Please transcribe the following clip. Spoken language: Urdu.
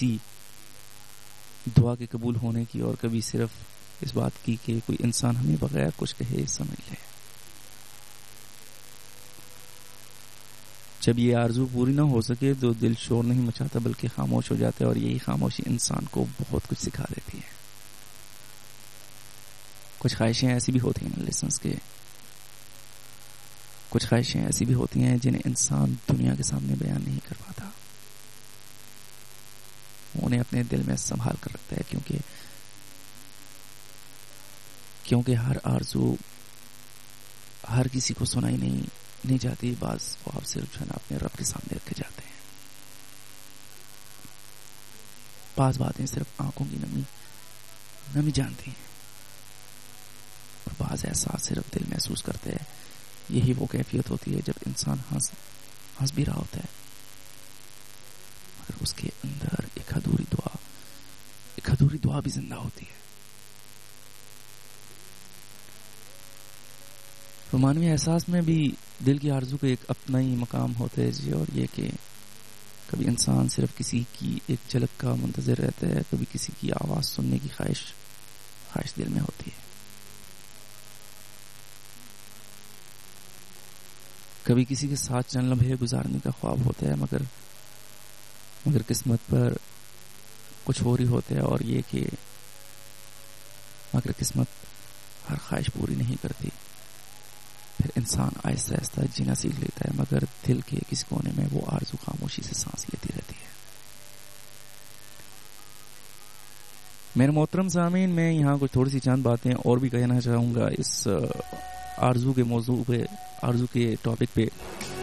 دعا کے قبول ہونے کی اور کبھی صرف اس بات کی کہ کوئی انسان ہمیں بغیر کچھ کہے سمجھ لے. جب یہ آرزو پوری نہ ہو سکے تو دل شور نہیں مچاتا بلکہ خاموش ہو جاتا ہے، اور یہی خاموشی انسان کو بہت کچھ سکھا دیتی ہے. کچھ خواہشیں ایسی بھی ہوتی ہیں لسنس کے، کچھ خواہشیں ایسی بھی ہوتی ہیں جنہیں انسان دنیا کے سامنے بیان نہیں کر پاتا، انہیں اپنے دل میں سنبھال کر رکھتا ہے، کیونکہ ہر آرزو ہر کسی کو سنائی نہیں جاتی. بعض خواب صرف جو ہے نا اپنے رب کے سامنے رکھے جاتے ہیں. بعض باتیں صرف آنکھوں کی نمی جانتی ہیں، اور بعض احساس صرف دل محسوس کرتے ہیں. یہی وہ کیفیت ہوتی ہے جب انسان ہنس بھی رہا ہوتا ہے مگر اس کے اندر ایک ادھوری دعا بھی زندہ ہوتی ہے. رومانوی احساس میں بھی دل کی آرزو کا ایک اپنا ہی مقام ہوتا ہے جی، اور یہ کہ کبھی انسان صرف کسی کی ایک جھلک کا منتظر رہتا ہے، کبھی کسی کی آواز سننے کی خواہش دل میں ہوتی ہے، کبھی کسی کے ساتھ چند لمحے گزارنے کا خواب ہوتا ہے، مگر قسمت پر کچھ اور ہی ہوتا ہے. اور یہ کہ مگر قسمت ہر خواہش پوری نہیں کرتی. پھر انسان آہستہ آہستہ جینا سیکھ لیتا ہے، مگر دل کے کسی کونے میں وہ آرزو خاموشی سے سانس لیتی رہتی ہے. میرے محترم سامعین، میں یہاں کچھ تھوڑی سی چند باتیں اور بھی کہنا چاہوں گا اس آرزو کے موضوع پہ، آرزو کے ٹاپک پہ.